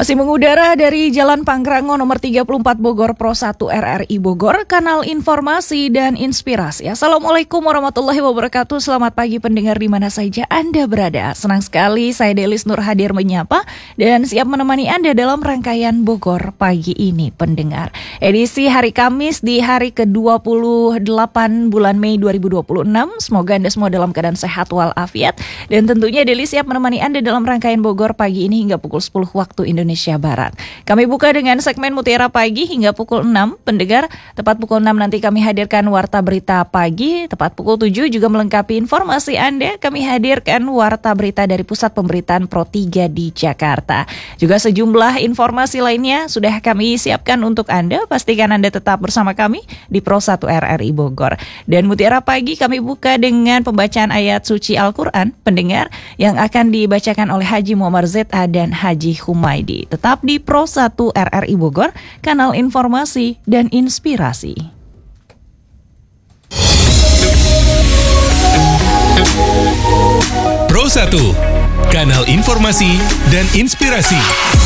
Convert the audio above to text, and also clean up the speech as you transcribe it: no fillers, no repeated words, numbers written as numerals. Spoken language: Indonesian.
Masih mengudara dari Jalan Pangrango nomor 34 Bogor Pro 1 RRI Bogor, kanal informasi dan inspirasi. Assalamualaikum warahmatullahi wabarakatuh. Selamat pagi pendengar di mana saja Anda berada. Senang sekali saya Delis Nur hadir menyapa dan siap menemani Anda dalam rangkaian Bogor pagi ini pendengar. Edisi hari Kamis di hari ke-28 bulan Mei 2026. Semoga Anda semua dalam keadaan sehat walafiat dan tentunya Delis siap menemani Anda dalam rangkaian Bogor pagi ini hingga pukul 10 waktu Indonesia Barat. Kami buka dengan segmen Mutiara Pagi hingga pukul 6. Pendengar, tepat pukul 6 nanti kami hadirkan Warta Berita Pagi. Tepat pukul 7 juga melengkapi informasi Anda. Kami hadirkan Warta Berita dari Pusat Pemberitaan Pro 3 di Jakarta. Juga sejumlah informasi lainnya sudah kami siapkan untuk Anda. Pastikan Anda tetap bersama kami di Pro 1 RRI Bogor. Dan Mutiara Pagi kami buka dengan pembacaan ayat suci Al-Quran, pendengar, yang akan dibacakan oleh Haji Muhammad Z.A. dan Haji Humaydi. Tetap di Pro 1 RRI Bogor, kanal informasi dan inspirasi. Pro 1, kanal informasi dan inspirasi.